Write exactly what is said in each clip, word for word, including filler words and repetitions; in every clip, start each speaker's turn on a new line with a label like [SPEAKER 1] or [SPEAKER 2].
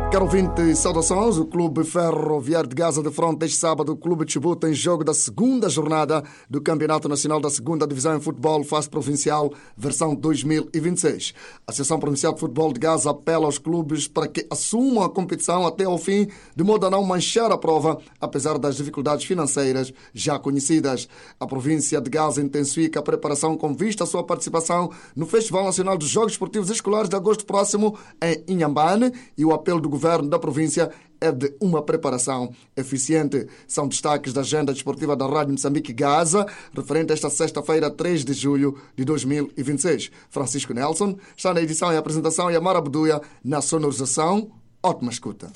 [SPEAKER 1] Caro ouvinte, saudações. O Clube Ferroviário de Gaza de Fronte este sábado, o Clube de Chibouto em jogo da segunda jornada do Campeonato Nacional da segunda Divisão em Futebol Fase Provincial, versão dois mil e vinte e seis. A Associação Provincial de Futebol de Gaza apela aos clubes para que assumam a competição até ao fim, de modo a não manchar a prova, apesar das dificuldades financeiras já conhecidas. A província de Gaza intensifica a preparação com vista à sua participação no Festival Nacional dos Jogos Esportivos Escolares de agosto próximo em Inhambane, e o apelo do governo da província é de uma preparação eficiente. São destaques da agenda desportiva da Rádio Moçambique Gaza, referente a esta sexta-feira, três de julho de dois mil e vinte e seis. Francisco Nelson está na edição e apresentação e a Mara Abduia na sonorização. Ótima escuta.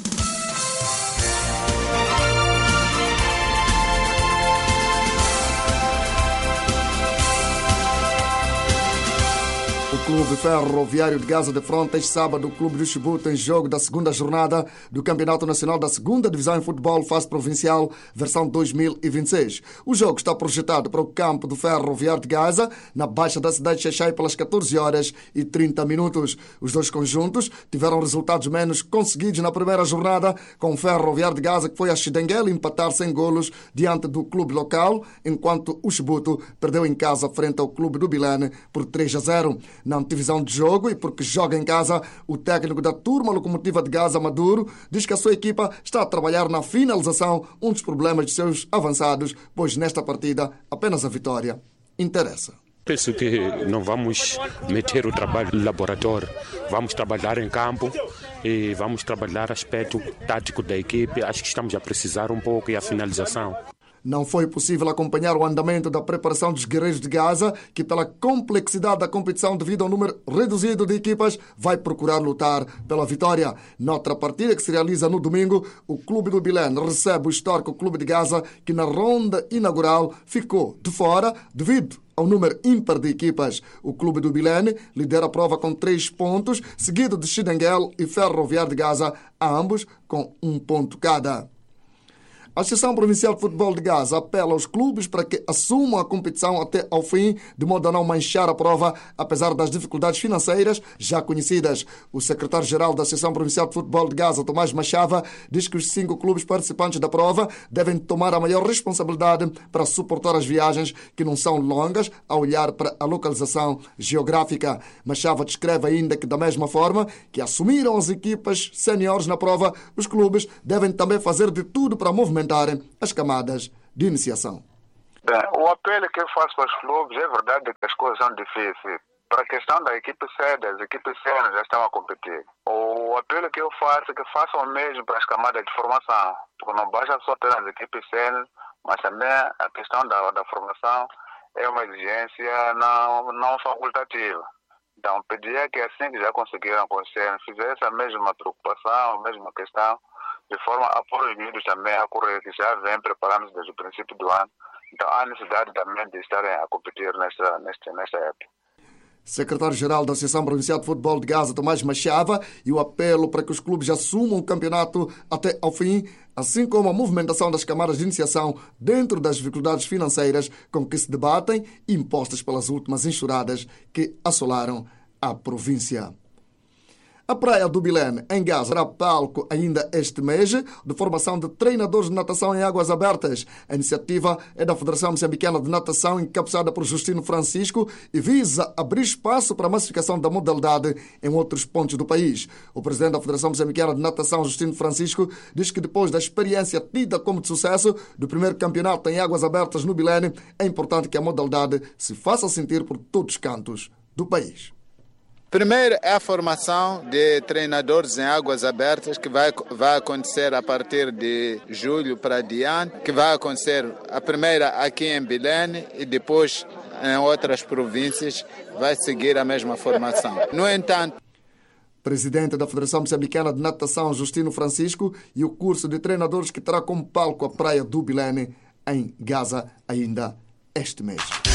[SPEAKER 1] O Clube Ferroviário de Gaza de Fronte este sábado, o Clube do Chibouto em jogo da segunda jornada do Campeonato Nacional da segunda Divisão em Futebol Fase Provincial, versão dois mil e vinte e seis. O jogo está projetado para o campo do Ferroviário de Gaza, na baixa da cidade de Xai-Xai, pelas catorze horas e trinta minutos. Os dois conjuntos tiveram resultados menos conseguidos na primeira jornada, com o Ferroviário de Gaza que foi a Xidenguel empatar sem golos diante do clube local, enquanto o Chibouto perdeu em casa frente ao clube do Bilene por três a zero. Na antevisão de jogo, e porque joga em casa, o técnico da turma locomotiva de Gaza, Maduro, diz que a sua equipa está a trabalhar na finalização, um dos problemas de seus avançados, pois nesta partida apenas a vitória interessa.
[SPEAKER 2] Penso que não vamos meter o trabalho no laboratório, vamos trabalhar em campo e vamos trabalhar aspecto tático da equipe. Acho que estamos a precisar um pouco e a finalização.
[SPEAKER 1] Não foi possível acompanhar o andamento da preparação dos guerreiros de Gaza, que pela complexidade da competição devido ao número reduzido de equipas, vai procurar lutar pela vitória. Noutra partida que se realiza no domingo, o clube do Bilene recebe o histórico clube de Gaza, que na ronda inaugural ficou de fora devido ao número ímpar de equipas. O clube do Bilene lidera a prova com três pontos, seguido de Xidenguel e Ferroviário de Gaza, ambos com um ponto cada. A Associação Provincial de Futebol de Gaza apela aos clubes para que assumam a competição até ao fim, de modo a não manchar a prova, apesar das dificuldades financeiras já conhecidas. O secretário-geral da Associação Provincial de Futebol de Gaza, Tomás Machava, diz que os cinco clubes participantes da prova devem tomar a maior responsabilidade para suportar as viagens, que não são longas, a olhar para a localização geográfica. Machava descreve ainda que, da mesma forma que assumiram as equipas séniores na prova, os clubes devem também fazer de tudo para movimentar as camadas de iniciação.
[SPEAKER 3] Bem, o apelo que eu faço para os clubes, é verdade que as coisas são difíceis. Para a questão da equipe sede, as equipes sêniores já estão a competir. O apelo que eu faço é que façam o mesmo para as camadas de formação. Porque não basta só ter as equipes sêniores, mas também a questão da, da formação é uma exigência não, não facultativa. Então, pedia que assim que já conseguiram com os sêniores, fizesse a mesma preocupação, a mesma questão, de forma a pôr os miúdos também a correr, que já vem preparando desde o princípio do ano. Então há necessidade também de estarem a competir nesta, nesta, nesta época.
[SPEAKER 1] Secretário-geral da Associação Provincial de Futebol de Gaza, Tomás Machava, e o apelo para que os clubes assumam o campeonato até ao fim, assim como a movimentação das camadas de iniciação dentro das dificuldades financeiras com que se debatem, impostas pelas últimas enxurradas que assolaram a província. A Praia do Bilene, em Gaza, será palco ainda este mês de formação de treinadores de natação em águas abertas. A iniciativa é da Federação Moçambicana de Natação, encabeçada por Justino Francisco, e visa abrir espaço para a massificação da modalidade em outros pontos do país. O presidente da Federação Moçambicana de Natação, Justino Francisco, diz que depois da experiência tida como de sucesso do primeiro campeonato em águas abertas no Bilene, é importante que a modalidade se faça sentir por todos os cantos do país.
[SPEAKER 4] Primeiro é a formação de treinadores em águas abertas, que vai, vai acontecer a partir de julho para diante, que vai acontecer a primeira aqui em Bilene e depois em outras províncias vai seguir a mesma formação. No entanto,
[SPEAKER 1] presidente da Federação Moçambicana de Natação, Justino Francisco, e o curso de treinadores que terá como palco a Praia do Bilene, em Gaza, ainda este mês.